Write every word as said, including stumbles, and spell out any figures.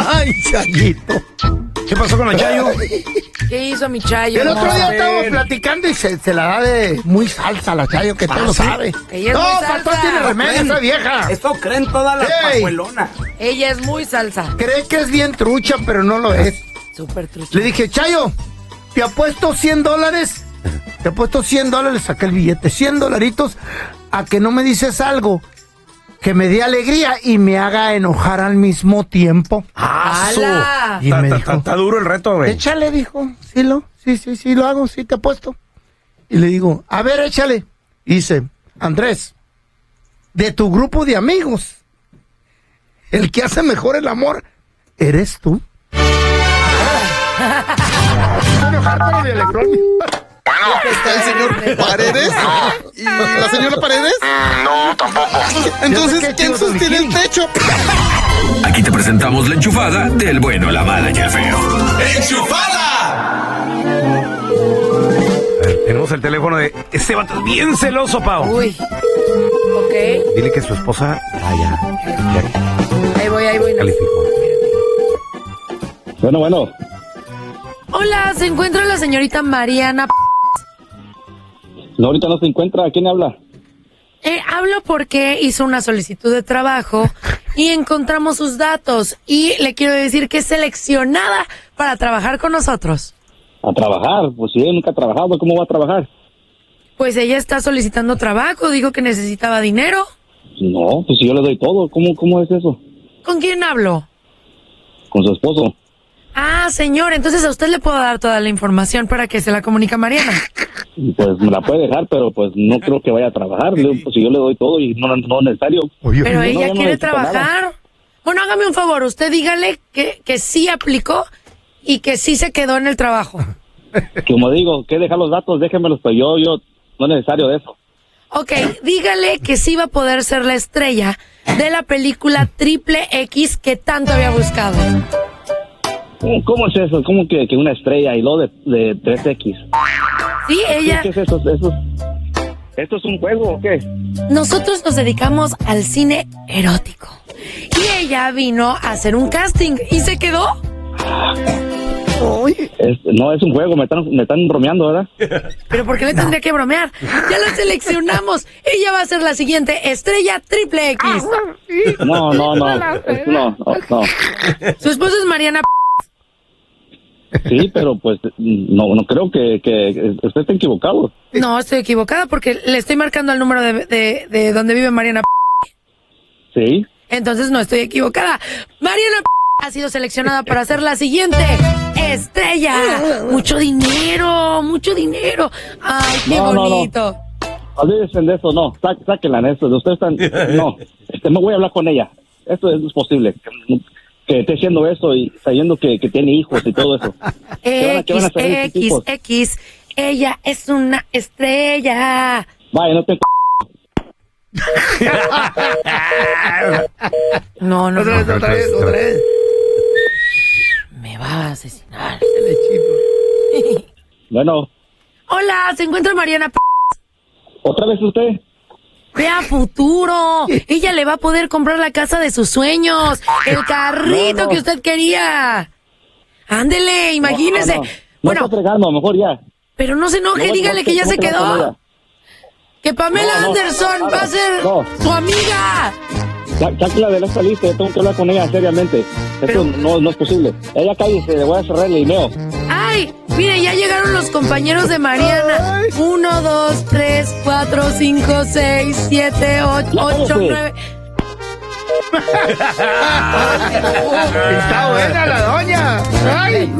Ay, Chayito. ¿Qué pasó con la Chayo? ¿Qué hizo mi Chayo? El otro No, día ven. estábamos platicando y se, se la da de muy salsa la Chayo, que todo lo ¿sí? sabe. Ella es no, muy salsa. pastor, tiene remedio esa vieja. Eso creen todas las Ey. pajuelonas. Ella es muy salsa. Cree que es bien trucha, pero no lo es. Súper trucha. Le dije, Chayo, te apuesto cien dólares. Te apuesto cien dólares, saqué el billete. cien dolaritos a que no me dices algo que me dé alegría y me haga enojar al mismo tiempo. ¡Hala! Y me dijo, Está duro el reto, güey. échale, dijo. Sí, lo, sí, sí, sí, lo hago, sí, te apuesto. Y le digo, a ver, échale. Y dice, Andrés, de tu grupo de amigos, el que hace mejor el amor, eres tú. ¿Está el señor Paredes? ¿Y la señora Paredes? No, tampoco. Entonces, ¿quién sostiene el techo? Aquí te presentamos la enchufada del bueno, la mala y el feo. ¡Enchufada! A ver, tenemos el teléfono de este vato es bien celoso, Pau. Uy. Ok. Dile que su esposa... Ah, ya. Ya Ahí voy, ahí voy. calificó. Bueno, bueno. Hola, ¿se encuentra la señorita Mariana? No, ahorita no se encuentra. ¿Quién habla? Eh, hablo porque hizo una solicitud de trabajo y encontramos sus datos. Y le quiero decir que es seleccionada para trabajar con nosotros. A trabajar. Pues si ella nunca ha trabajado, ¿cómo va a trabajar? Pues ella está solicitando trabajo, dijo que necesitaba dinero. No, pues si yo le doy todo. ¿Cómo, cómo es eso? ¿Con quién hablo? Con su esposo. Ah, señor, entonces a usted le puedo dar toda la información para que se la comunique a Mariana. Pues me la puede dejar, pero pues no creo que vaya a trabajar. Le digo, pues si yo le doy todo y no, no es necesario. Oye, Pero no, ella yo no quiere necesito trabajar. nada. Bueno, hágame un favor, usted dígale que, que sí aplicó y que sí se quedó en el trabajo. Como digo, que dejar los datos, déjenmelos, pues yo, yo, no es necesario de eso. Ok, dígale que sí va a poder ser la estrella de la película Triple X que tanto había buscado. ¿Cómo es eso? ¿Cómo que, que una estrella y lo de, de tres equis? Sí, ella... ¿Qué es eso? ¿Eso es, ¿Esto es un juego o qué? Nosotros nos dedicamos al cine erótico. Y ella vino a hacer un casting y se quedó. Es- no es un juego, me están, me están bromeando, ¿verdad? ¿Pero por qué le tendría que bromear? Ya la seleccionamos. Ella va a ser la siguiente estrella Triple X. No, no, no, es- no, no, no. Su esposa es Mariana. Sí, pero pues no, no creo que, que usted esté equivocado. No, estoy equivocada porque le estoy marcando el número de, de, de donde vive Mariana. Sí. Entonces no estoy equivocada. Mariana ha sido seleccionada para ser la siguiente estrella. Mucho dinero, mucho dinero. Ay, qué No, no, no. bonito. Olvídense de eso, no, sá, sáquenla en eso. Ustedes están, no, este, no voy a hablar con ella. Esto es posible. Que, que esté haciendo eso y sabiendo que, que tiene hijos y todo eso. ¿Qué van a- qué van a X, hacer esos X, hijos? X. Ella es una estrella. Vaya, no te... No, no, Otra vez, no. otra vez, otra vez. Me va a asesinar. Bueno, Hola, ¿se encuentra Mariana? ¿otra vez usted? Vea futuro. Ella le va a poder comprar la casa de sus sueños. El carrito No, no. que usted quería. Ándele, imagínese. No, no, no. No Bueno, está fregando, mejor ya. pero no se enoje, No, dígale no, que ya no se te vas con quedó. ella. Que Pamela No, no, Anderson no, va a ser no. su amiga. Sá- Sáquela de esta lista, yo tengo que hablar con ella seriamente. Esto Pero- no, no es posible. Ella cállese, le voy a cerrar el email. Ay, mire, ya llegaron los compañeros de Mariana. Uno, dos, tres, cuatro, cinco, seis, siete, ocho, Ya ocho, cállese. nueve. Está buena la doña. Ay.